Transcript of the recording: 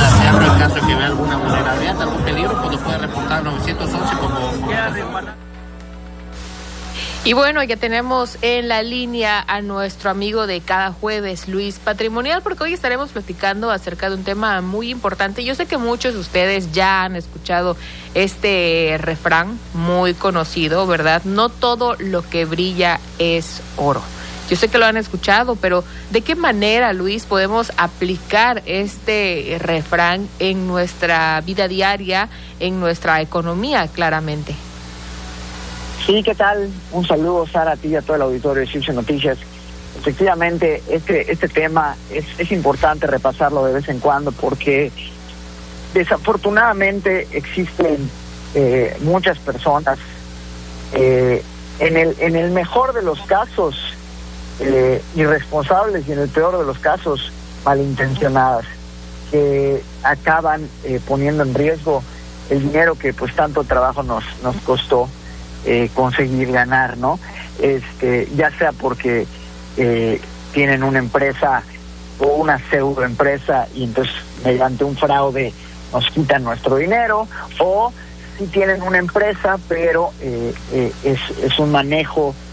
puede hacerlo en caso de que vea alguna vulnerabilidad, algún peligro, pues lo puede reportar al 911 como... Y bueno, ya tenemos en la línea a nuestro amigo de cada jueves, Luis Patrimonial, porque hoy estaremos platicando acerca de un tema muy importante. Yo sé que muchos de ustedes ya han escuchado este refrán muy conocido, ¿verdad? No todo lo que brilla es oro. Yo sé que lo han escuchado, pero ¿de qué manera, Luis, podemos aplicar este refrán en nuestra vida diaria, en nuestra economía, claramente? Sí, ¿qué tal? Un saludo, Sara, a ti y a todo el auditorio de Ciencia Noticias. Efectivamente, este tema es importante repasarlo de vez en cuando porque desafortunadamente existen muchas personas, en el mejor de los casos, irresponsables, y en el peor de los casos, malintencionadas, que acaban poniendo en riesgo el dinero que pues tanto trabajo nos costó conseguir ganar, ¿no? Ya sea porque tienen una empresa o una pseudoempresa y entonces mediante un fraude nos quitan nuestro dinero, o si tienen una empresa pero es un manejo